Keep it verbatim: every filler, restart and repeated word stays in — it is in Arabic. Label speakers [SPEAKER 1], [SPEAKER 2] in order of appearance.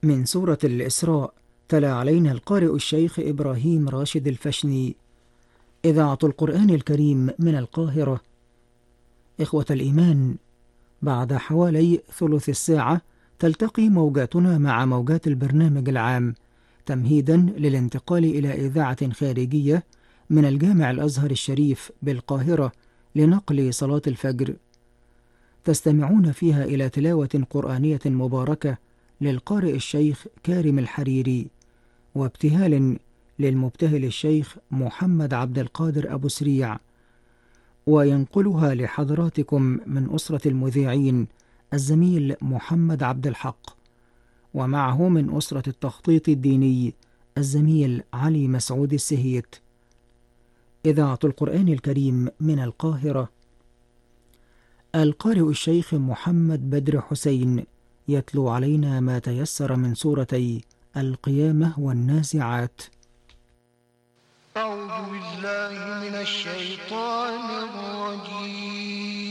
[SPEAKER 1] من سورة الإسراء. تلا علينا القارئ الشيخ إبراهيم راشد الفشني. إذاعة القرآن الكريم من القاهرة. إخوة الإيمان، بعد حوالي ثلث الساعة تلتقي موجاتنا مع موجات البرنامج العام، تمهيدا للانتقال إلى إذاعة خارجية من الجامع الأزهر الشريف بالقاهرة لنقل صلاة الفجر. تستمعون فيها إلى تلاوة قرآنية مباركة للقارئ الشيخ كارم الحريري، وابتهال للمبتهل الشيخ محمد عبد القادر أبو سريع، وينقلها لحضراتكم من أسرة المذيعين الزميل محمد عبد الحق، ومعه من أسرة التخطيط الديني الزميل علي مسعود السهيت. إذاعة القرآن الكريم من القاهرة. القارئ الشيخ محمد بدر حسين يتلو علينا ما تيسر من سورتي القيامة والنازعات.
[SPEAKER 2] أعوذ بالله من الشيطان الرجيم.